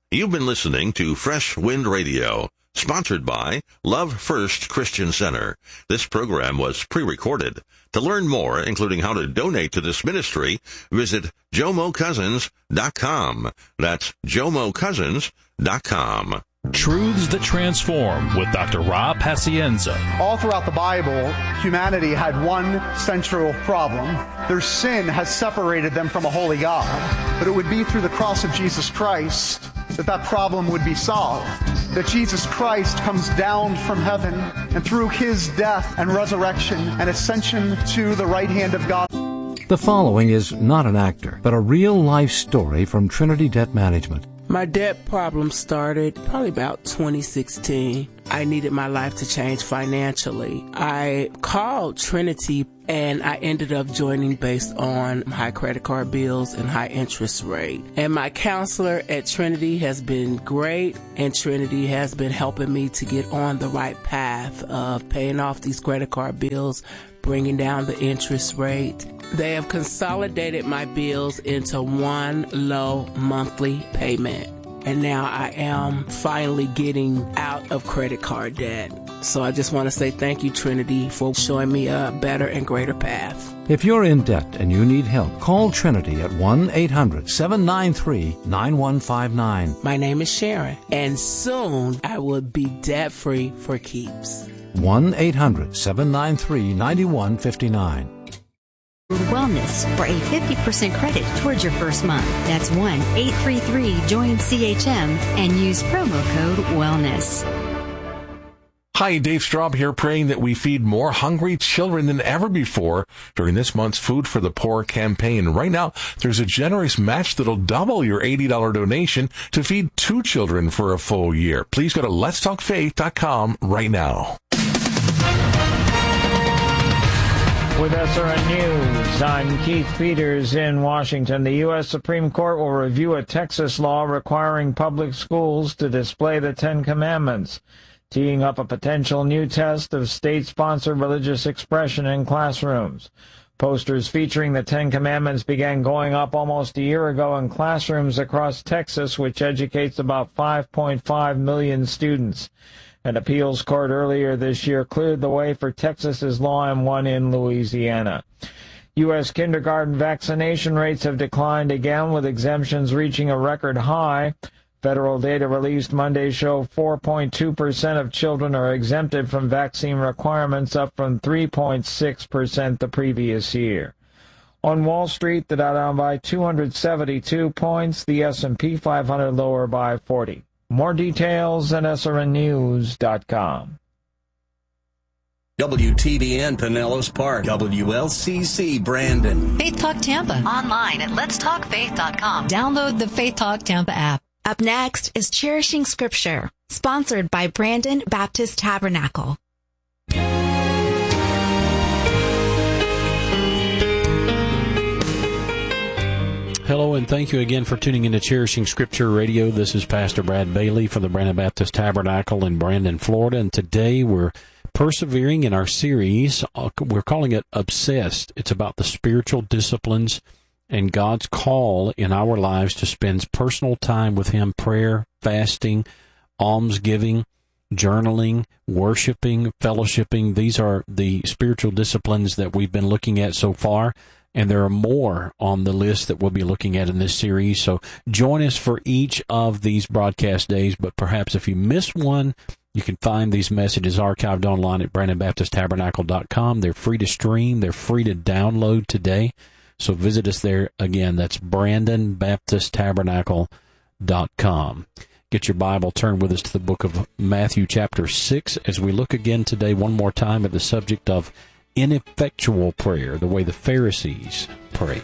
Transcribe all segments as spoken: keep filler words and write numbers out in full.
You've been listening to Fresh Wind Radio, sponsored by Love First Christian Center. This program was pre-recorded. To learn more, including how to donate to this ministry, visit jomo cousins dot com. That's jomo cousins dot com. Truths that Transform with Doctor Rob Pacienza. All throughout the Bible, humanity had one central problem. Their sin has separated them from a holy God. But it would be through the cross of Jesus Christ that that problem would be solved. That Jesus Christ comes down from heaven, and through his death and resurrection and ascension to the right hand of God. The following is not an actor, but a real-life story from Trinity Debt Management. My debt problem started probably about twenty sixteen. I needed my life to change financially. I called Trinity and I ended up joining based on high credit card bills and high interest rate. And my counselor at Trinity has been great, and Trinity has been helping me to get on the right path of paying off these credit card bills, bringing down the interest rate. They have consolidated my bills into one low monthly payment. And now I am finally getting out of credit card debt. So I just want to say thank you, Trinity, for showing me a better and greater path. If you're in debt and you need help, call Trinity at one eight hundred seven nine three nine one five nine. My name is Sharon, and soon I will be debt-free for keeps. one eight hundred seven nine three nine one five nine. Wellness for a fifty percent credit towards your first month. That's one eight three three join C H M and use promo code WELLNESS. Hi, Dave Straub here, praying that we feed more hungry children than ever before during this month's Food for the Poor campaign. Right now, there's a generous match that'll double your eighty dollars donation to feed two children for a full year. Please go to lets talk faith dot com right now. With S R N News, I'm Keith Peters in Washington. The U S Supreme Court will review a Texas law requiring public schools to display the Ten Commandments, teeing up a potential new test of state-sponsored religious expression in classrooms. Posters featuring the Ten Commandments began going up almost a year ago in classrooms across Texas, which educates about five point five million students. An appeals court earlier this year cleared the way for Texas's law and one in Louisiana. U S kindergarten vaccination rates have declined again, with exemptions reaching a record high. Federal data released Monday show four point two percent of children are exempted from vaccine requirements, up from three point six percent the previous year. On Wall Street, the Dow down by two hundred seventy-two points, the S and P five hundred lower by forty. More details at S R N news dot com. W T B N Pinellas Park, W L C C Brandon. Faith Talk Tampa. Online at lets talk faith dot com. Download the Faith Talk Tampa app. Up next is Cherishing Scripture, sponsored by Brandon Baptist Tabernacle. Hello, and thank you again for tuning into Cherishing Scripture Radio. This is Pastor Brad Bailey from the Brandon Baptist Tabernacle in Brandon, Florida, and today we're persevering in our series. We're calling it Obsessed. It's about the spiritual disciplines and God's call in our lives to spend personal time with Him, prayer, fasting, almsgiving, journaling, worshiping, fellowshipping. These are the spiritual disciplines that we've been looking at so far. And there are more on the list that we'll be looking at in this series. So join us for each of these broadcast days. But perhaps if you missed one, you can find these messages archived online at brandon baptist tabernacle dot com. They're free to stream. They're free to download today. So visit us there. Again, that's brandon baptist tabernacle dot com. Get your Bible, turn with us to the book of Matthew chapter six as we look again today one more time at the subject of ineffectual prayer, the way the Pharisees prayed.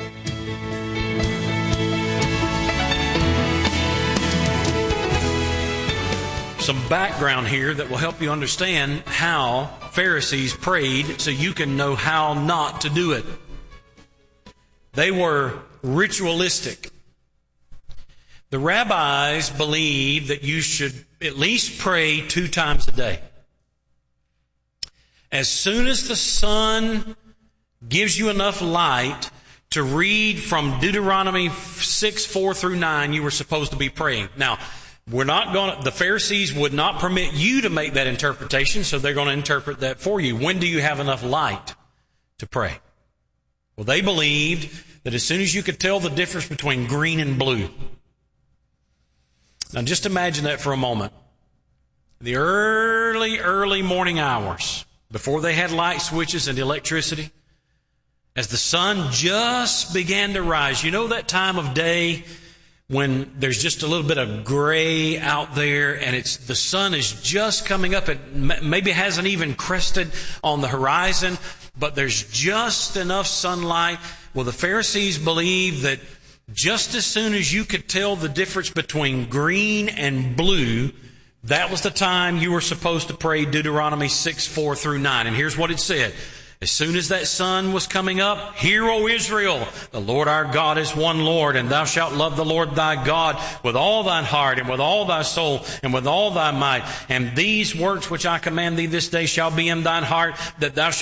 Some background here that will help you understand how Pharisees prayed so you can know how not to do it. They were ritualistic. The rabbis believed that you should at least pray two times a day. As soon as the sun gives you enough light to read from Deuteronomy six, four through nine, you were supposed to be praying. Now, we're not going to, the Pharisees would not permit you to make that interpretation, so they're going to interpret that for you. When do you have enough light to pray? Well, they believed that as soon as you could tell the difference between green and blue. Now, just imagine that for a moment. The early, early morning hours, before they had light switches and electricity, as the sun just began to rise. You know that time of day when there's just a little bit of gray out there and it's the sun is just coming up. It maybe hasn't even crested on the horizon, but there's just enough sunlight. Well, the Pharisees believed that just as soon as you could tell the difference between green and blue, that was the time you were supposed to pray Deuteronomy six, four through nine. And here's what it said. As soon as that sun was coming up, hear, O Israel, the Lord our God is one Lord, and thou shalt love the Lord thy God with all thine heart, and with all thy soul, and with all thy might. And these words which I command thee this day shall be in thine heart, that thou shalt